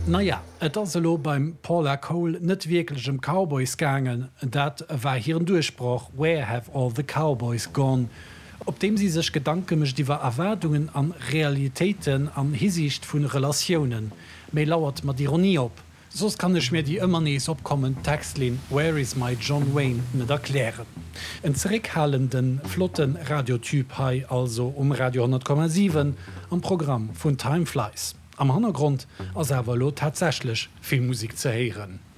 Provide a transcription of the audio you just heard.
Naja, et aselo beim Paula Cole net wirklichem Cowboys gangen, dat war hier ein Durchspruch, where have all the Cowboys gone? Op dem sie sech Gedanken mischt iwwer Erwartungen an Realitäten an Hinsicht vun Relationen. Mei lauert mat Ironie op. Sos kann ich mir die immer nees opkommen Textlin Where is my John Wayne net erklären. En zurückhalenden flotten Radiotyp hai also Radio 10,7 am Programm vun Time Flies. Am Hintergrund als Avalo tatsächlich viel Musik zu hören.